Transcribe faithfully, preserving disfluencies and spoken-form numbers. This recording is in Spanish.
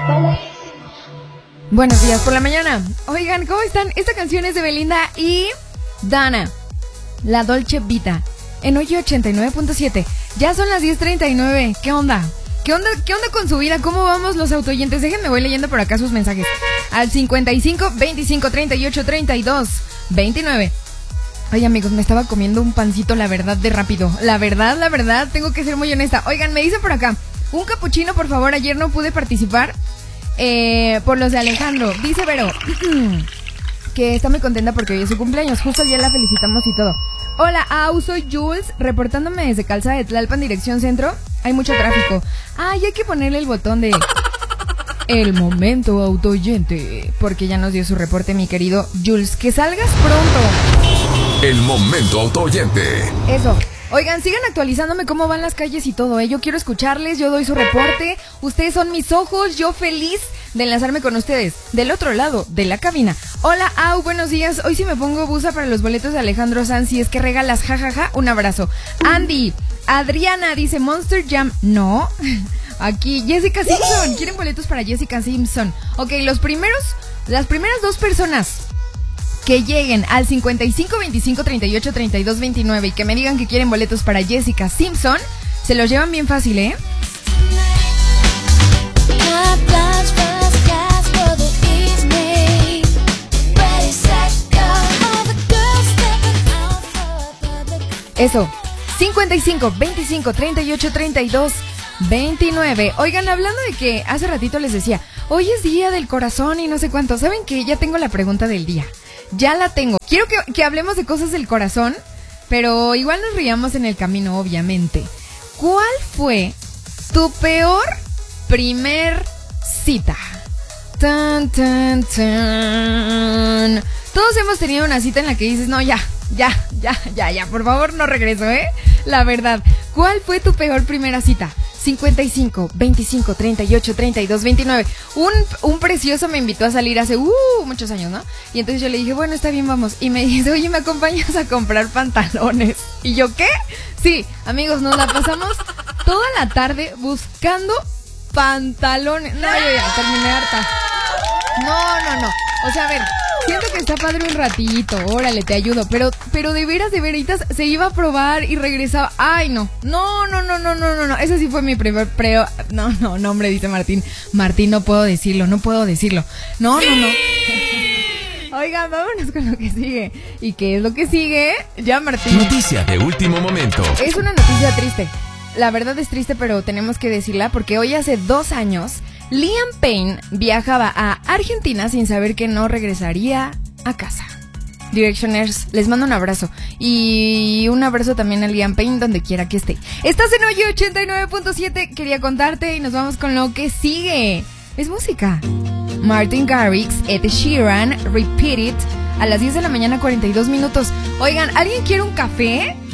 Buenos días por la mañana. Oigan, ¿cómo están? Esta canción es de Belinda y Dana, La Dolce Vita, en Hoy ochenta y nueve punto siete. Ya son las diez treinta y nueve. ¿Qué onda? ¿Qué onda? ¿Qué onda con su vida? ¿Cómo vamos los autoyentes? Déjenme, voy leyendo por acá sus mensajes. Al cincuenta y cinco, veinticinco, treinta y ocho, treinta y dos, veintinueve. Oye, amigos, me estaba comiendo un pancito, la verdad, de rápido. La verdad, la verdad, tengo que ser muy honesta. Oigan, me dicen por acá, un capuchino, por favor. Ayer no pude participar eh, por los de Alejandro. Dice Vero que está muy contenta porque hoy es su cumpleaños. Justo ayer la felicitamos y todo. Hola, Au, soy Jules, reportándome desde Calzada de Tlalpan, dirección centro. Hay mucho tráfico. Ay, hay que ponerle el botón de el momento autoyente, porque ya nos dio su reporte mi querido Jules. Que salgas pronto. El momento autoyente. Eso. Oigan, sigan actualizándome cómo van las calles y todo, ¿eh? Yo quiero escucharles, yo doy su reporte. Ustedes son mis ojos, yo feliz de enlazarme con ustedes del otro lado de la cabina. Hola, Au, buenos días. Hoy sí me pongo busa para los boletos de Alejandro Sanz. Si es que regalas, jajaja, ja, ja. Un abrazo. Andy, Adriana dice Monster Jam. No. Aquí, Jessica Simpson. ¿Quieren boletos para Jessica Simpson? Ok, los primeros, las primeras dos personas que lleguen al cincuenta y cinco, veinticinco, treinta y ocho, treinta y dos, veintinueve y que me digan que quieren boletos para Jessica Simpson, se los llevan bien fácil, ¿eh? Eso, cincuenta y cinco, veinticinco, treinta y ocho, treinta y dos, veintinueve. Oigan, hablando de que hace ratito les decía, hoy es día del corazón y no sé cuánto. ¿Saben qué? Ya tengo la pregunta del día. Ya la tengo. Quiero que, que hablemos de cosas del corazón, pero igual nos riamos en el camino, obviamente. ¿Cuál fue tu peor primer cita? Tan, tan, tan. Todos hemos tenido una cita en la que dices, no, ya, ya, ya, ya, ya, por favor no regreso, ¿eh? La verdad, ¿cuál fue tu peor primera cita? cincuenta y cinco, veinticinco, treinta y ocho, treinta y dos, veintinueve. Un, un precioso me invitó a salir hace uh, muchos años, ¿no? Y entonces yo le dije, bueno, está bien, vamos. Y me dice, oye, ¿me acompañas a comprar pantalones? ¿Y yo qué? Sí, amigos, nos la pasamos toda la tarde buscando pantalones. No, yo ya terminé harta. No, no, no. O sea, a ver, siento que está padre un ratito, órale, te ayudo, pero pero de veras, de veritas, se iba a probar y regresaba. Ay, no, no, no, no, no, no, no, no, ese sí fue mi primer preo. No, no, no, hombre, dice Martín. Martín, no puedo decirlo, no puedo decirlo. No, no, no. Oigan, vámonos con lo que sigue. ¿Y qué es lo que sigue? Ya, Martín. Noticia de último momento. Es una noticia triste. La verdad es triste, pero tenemos que decirla porque hoy hace dos años Liam Payne viajaba a Argentina sin saber que no regresaría a casa. Directioners, les mando un abrazo. Y un abrazo también a Liam Payne donde quiera que esté. Estás en Hoy ochenta y nueve punto siete. Quería contarte y nos vamos con lo que sigue. Es música. Martin Garrix, Ed Sheeran, Repeat It. A las diez de la mañana, cuarenta y dos minutos. Oigan, ¿alguien quiere un café?